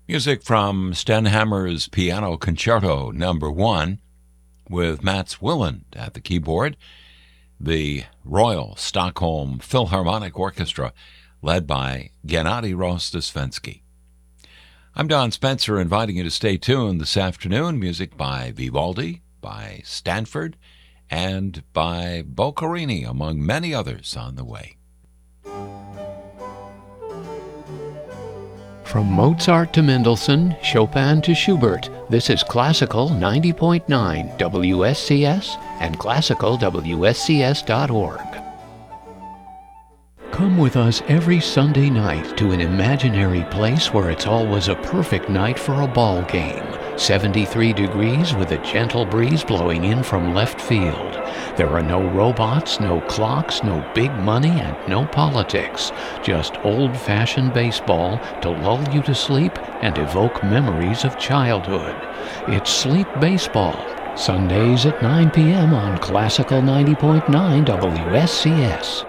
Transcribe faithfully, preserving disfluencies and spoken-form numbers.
Music from Stenhammer's Piano Concerto Number One, with Mats Willand at the keyboard, the Royal Stockholm Philharmonic Orchestra, led by Gennady Rostisvensky. I'm Don Spencer, inviting you to stay tuned this afternoon. Music by Vivaldi, by Stanford, and by Boccherini, among many others on the way. From Mozart to Mendelssohn, Chopin to Schubert, this is Classical ninety point nine W S C S and classical W S C S dot org. Come with us every Sunday night to an imaginary place where it's always a perfect night for a ball game. seventy-three degrees with a gentle breeze blowing in from left field. There are no robots, no clocks, no big money, and no politics. Just old-fashioned baseball to lull you to sleep and evoke memories of childhood. It's Sleep Baseball, Sundays at nine p.m. on Classical ninety point nine W S C S.